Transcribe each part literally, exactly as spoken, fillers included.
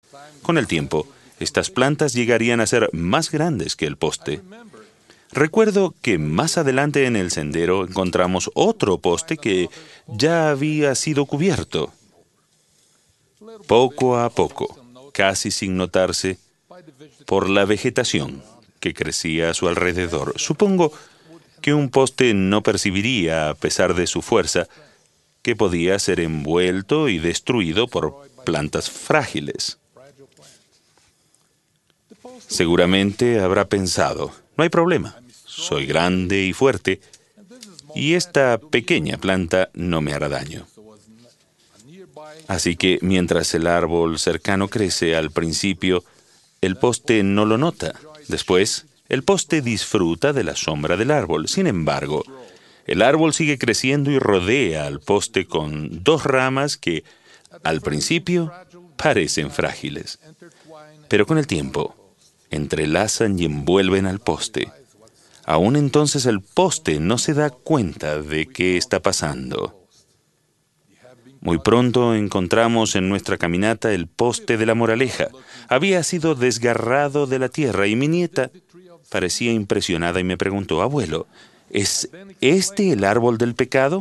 Con el tiempo, estas plantas llegarían a ser más grandes que el poste. Recuerdo que más adelante en el sendero encontramos otro poste que ya había sido cubierto. Poco a poco, casi sin notarse, por la vegetación que crecía a su alrededor. Supongo que un poste no percibiría, a pesar de su fuerza, que podía ser envuelto y destruido por plantas frágiles. Seguramente habrá pensado, no hay problema, soy grande y fuerte, y esta pequeña planta no me hará daño. Así que mientras el árbol cercano crece al principio, el poste no lo nota. Después, el poste disfruta de la sombra del árbol. Sin embargo, el árbol sigue creciendo y rodea al poste con dos ramas que, al principio, parecen frágiles. Pero con el tiempo, entrelazan y envuelven al poste. Aún entonces el poste no se da cuenta de qué está pasando. Muy pronto encontramos en nuestra caminata el poste de la moraleja. Había sido desgarrado de la tierra y mi nieta parecía impresionada y me preguntó, abuelo, ¿es este el árbol del pecado?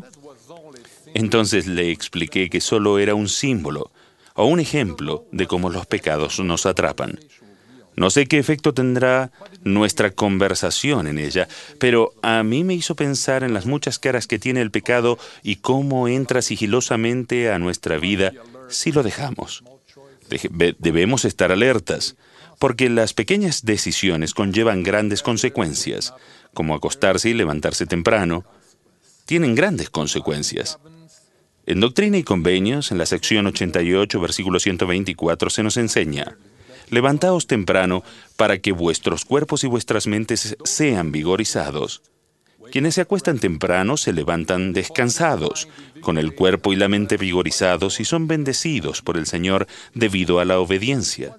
Entonces le expliqué que solo era un símbolo o un ejemplo de cómo los pecados nos atrapan. No sé qué efecto tendrá nuestra conversación en ella, pero a mí me hizo pensar en las muchas caras que tiene el pecado y cómo entra sigilosamente a nuestra vida si lo dejamos. De- debemos estar alertas, porque las pequeñas decisiones conllevan grandes consecuencias, como acostarse y levantarse temprano. Tienen grandes consecuencias. En Doctrina y Convenios, en la sección ochenta y ocho, versículo ciento veinticuatro, se nos enseña: levantaos temprano para que vuestros cuerpos y vuestras mentes sean vigorizados. Quienes se acuestan temprano se levantan descansados, con el cuerpo y la mente vigorizados y son bendecidos por el Señor debido a la obediencia.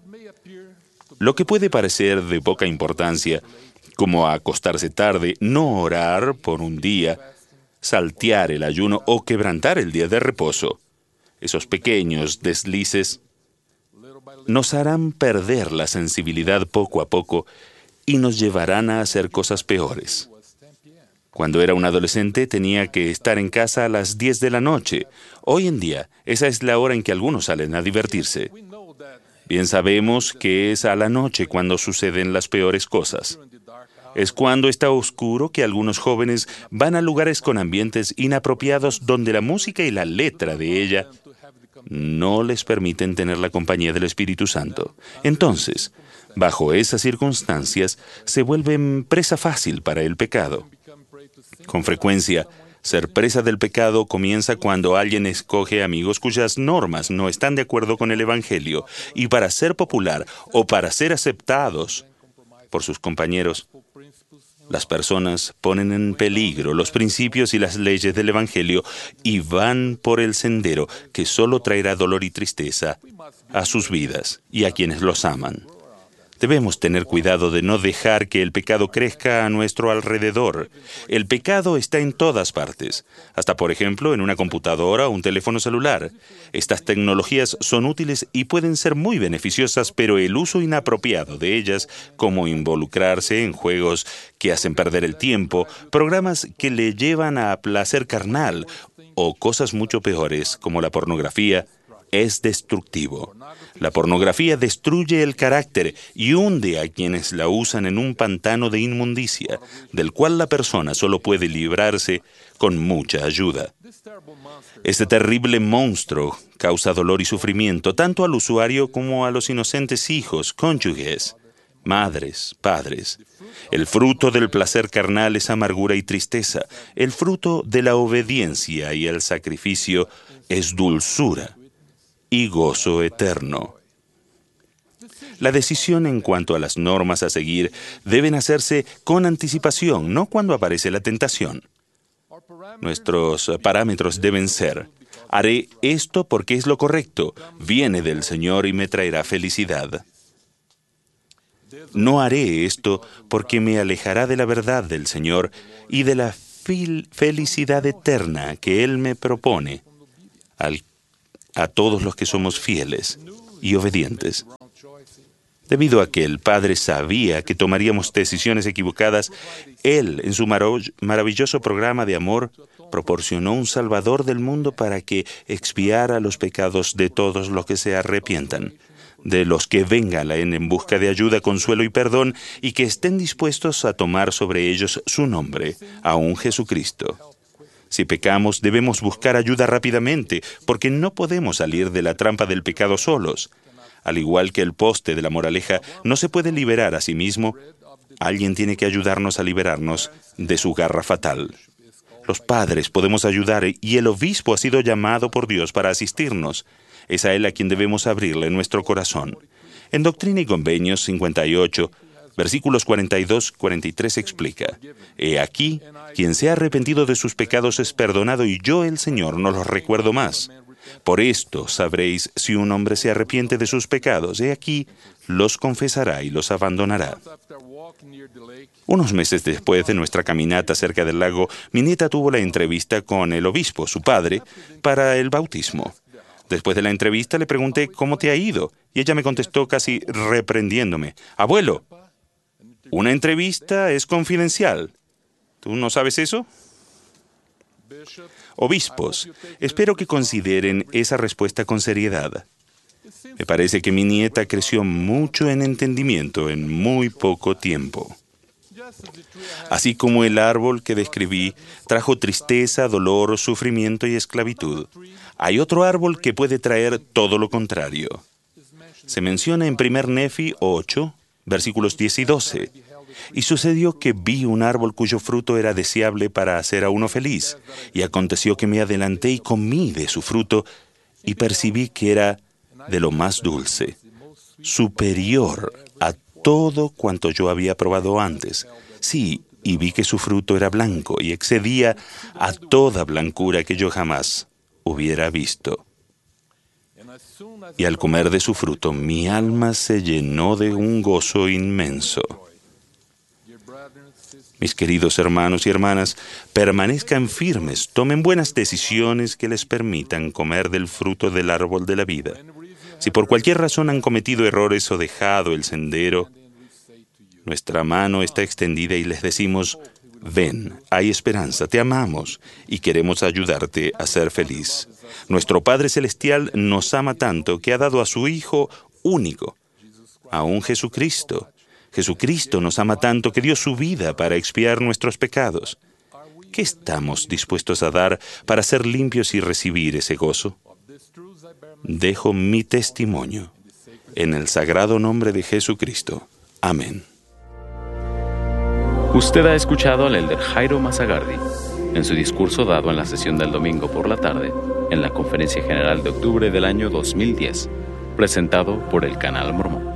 Lo que puede parecer de poca importancia, como acostarse tarde, no orar por un día, saltear el ayuno o quebrantar el día de reposo, esos pequeños deslices nos harán perder la sensibilidad poco a poco y nos llevarán a hacer cosas peores. Cuando era un adolescente tenía que estar en casa a las diez de la noche. Hoy en día, esa es la hora en que algunos salen a divertirse. Bien sabemos que es a la noche cuando suceden las peores cosas. Es cuando está oscuro que algunos jóvenes van a lugares con ambientes inapropiados donde la música y la letra de ella no les permiten tener la compañía del Espíritu Santo. Entonces, bajo esas circunstancias, se vuelven presa fácil para el pecado. Con frecuencia, ser presa del pecado comienza cuando alguien escoge amigos cuyas normas no están de acuerdo con el Evangelio, y para ser popular o para ser aceptados por sus compañeros, las personas ponen en peligro los principios y las leyes del Evangelio y van por el sendero que solo traerá dolor y tristeza a sus vidas y a quienes los aman. Debemos tener cuidado de no dejar que el pecado crezca a nuestro alrededor. El pecado está en todas partes, hasta por ejemplo en una computadora o un teléfono celular. Estas tecnologías son útiles y pueden ser muy beneficiosas, pero el uso inapropiado de ellas, como involucrarse en juegos que hacen perder el tiempo, programas que le llevan a placer carnal o cosas mucho peores como la pornografía, es destructivo. La pornografía destruye el carácter y hunde a quienes la usan en un pantano de inmundicia, del cual la persona solo puede librarse con mucha ayuda. Este terrible monstruo causa dolor y sufrimiento tanto al usuario como a los inocentes hijos, cónyuges, madres, padres. El fruto del placer carnal es amargura y tristeza. El fruto de la obediencia y el sacrificio es dulzura y gozo eterno. La decisión en cuanto a las normas a seguir deben hacerse con anticipación, no cuando aparece la tentación. Nuestros parámetros deben ser: haré esto porque es lo correcto, viene del Señor y me traerá felicidad. No haré esto porque me alejará de la verdad del Señor y de la felicidad eterna que Él me propone al a todos los que somos fieles y obedientes. Debido a que el Padre sabía que tomaríamos decisiones equivocadas, Él, en su maro- maravilloso programa de amor, proporcionó un Salvador del mundo para que expiara los pecados de todos los que se arrepientan, de los que vengan en busca de ayuda, consuelo y perdón, y que estén dispuestos a tomar sobre ellos su nombre, aún Jesucristo. Si pecamos, debemos buscar ayuda rápidamente, porque no podemos salir de la trampa del pecado solos. Al igual que el poste de la moraleja no se puede liberar a sí mismo, alguien tiene que ayudarnos a liberarnos de su garra fatal. Los padres podemos ayudar y el obispo ha sido llamado por Dios para asistirnos. Es a él a quien debemos abrirle nuestro corazón. En Doctrina y Convenios cincuenta y ocho, versículos cuarenta y dos a cuarenta y tres explica: He aquí, quien se ha arrepentido de sus pecados es perdonado, y yo, el Señor, no los recuerdo más. Por esto sabréis si un hombre se arrepiente de sus pecados. He aquí, los confesará y los abandonará. Unos meses después de nuestra caminata cerca del lago, mi nieta tuvo la entrevista con el obispo, su padre, para el bautismo. Después de la entrevista le pregunté cómo te ha ido, y ella me contestó casi reprendiéndome: Abuelo, una entrevista es confidencial. ¿Tú no sabes eso? Obispos, espero que consideren esa respuesta con seriedad. Me parece que mi nieta creció mucho en entendimiento en muy poco tiempo. Así como el árbol que describí trajo tristeza, dolor, sufrimiento y esclavitud, hay otro árbol que puede traer todo lo contrario. Se menciona en primer Nefi ocho, versículos diez y doce. Y sucedió que vi un árbol cuyo fruto era deseable para hacer a uno feliz, y aconteció que me adelanté y comí de su fruto, y percibí que era de lo más dulce, superior a todo cuanto yo había probado antes. Sí, y vi que su fruto era blanco, y excedía a toda blancura que yo jamás hubiera visto. Y al comer de su fruto, mi alma se llenó de un gozo inmenso. Mis queridos hermanos y hermanas, permanezcan firmes, tomen buenas decisiones que les permitan comer del fruto del árbol de la vida. Si por cualquier razón han cometido errores o dejado el sendero, nuestra mano está extendida y les decimos: ven, hay esperanza, te amamos y queremos ayudarte a ser feliz. Nuestro Padre Celestial nos ama tanto que ha dado a su Hijo único, a un Jesucristo. Jesucristo nos ama tanto que dio su vida para expiar nuestros pecados. ¿Qué estamos dispuestos a dar para ser limpios y recibir ese gozo? Dejo mi testimonio en el sagrado nombre de Jesucristo. Amén. Usted ha escuchado al elder Jairo Mazagardi en su discurso dado en la sesión del domingo por la tarde en la Conferencia General de octubre del año dos mil diez, presentado por el Canal Mormón.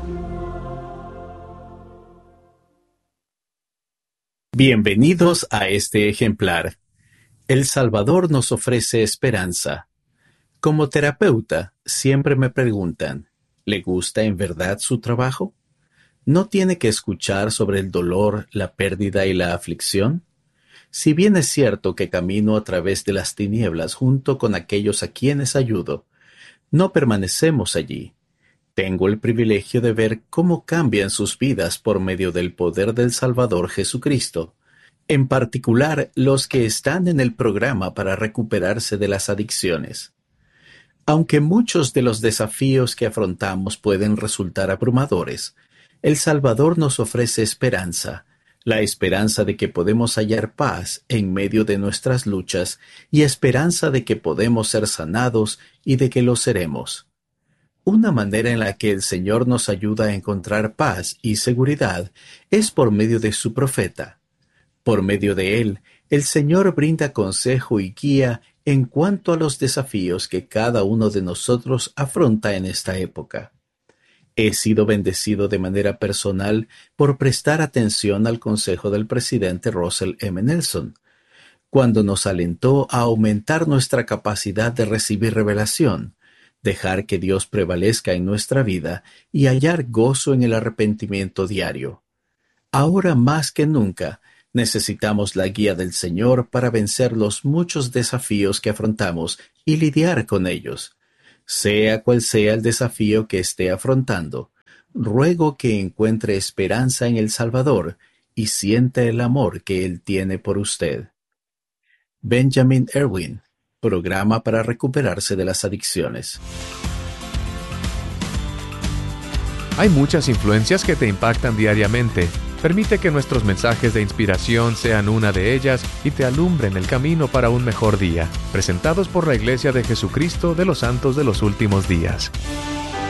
Bienvenidos a este ejemplar. El Salvador nos ofrece esperanza. Como terapeuta, siempre me preguntan, ¿le gusta en verdad su trabajo? ¿No tiene que escuchar sobre el dolor, la pérdida y la aflicción? Si bien es cierto que camino a través de las tinieblas junto con aquellos a quienes ayudo, no permanecemos allí. Tengo el privilegio de ver cómo cambian sus vidas por medio del poder del Salvador Jesucristo, en particular los que están en el programa para recuperarse de las adicciones. Aunque muchos de los desafíos que afrontamos pueden resultar abrumadores, el Salvador nos ofrece esperanza, la esperanza de que podemos hallar paz en medio de nuestras luchas y esperanza de que podemos ser sanados y de que lo seremos. Una manera en la que el Señor nos ayuda a encontrar paz y seguridad es por medio de su profeta. Por medio de él, el Señor brinda consejo y guía en cuanto a los desafíos que cada uno de nosotros afronta en esta época. He sido bendecido de manera personal por prestar atención al consejo del presidente Russell M. Nelson, cuando nos alentó a aumentar nuestra capacidad de recibir revelación, dejar que Dios prevalezca en nuestra vida y hallar gozo en el arrepentimiento diario. Ahora más que nunca, necesitamos la guía del Señor para vencer los muchos desafíos que afrontamos y lidiar con ellos. Sea cual sea el desafío que esté afrontando, Ruego que encuentre esperanza en el Salvador y sienta el amor que Él tiene por usted. Benjamin Irwin, Programa para recuperarse de las adicciones. Hay muchas influencias que te impactan diariamente. Permite que nuestros mensajes de inspiración sean una de ellas y te alumbren el camino para un mejor día. Presentados por la Iglesia de Jesucristo de los Santos de los Últimos Días.